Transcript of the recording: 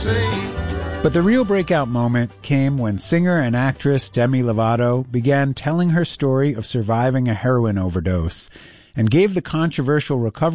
But the real breakout moment came when singer and actress Demi Lovato began telling her story of surviving a heroin overdose and gave the controversial recovery